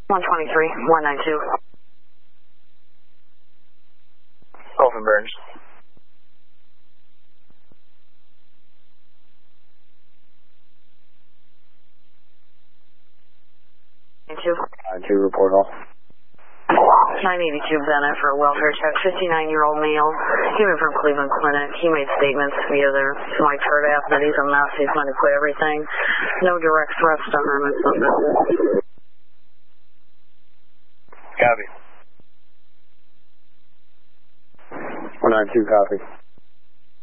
123, 192. Open Burns. Two report all. 982 Bennett for a welfare check. 59-year-old male. Came in from Cleveland Clinic. He made statements via their Mike Hurd app that he's a mess. He's going to quit everything. No direct threats to harm himself. Copy. 192 copy.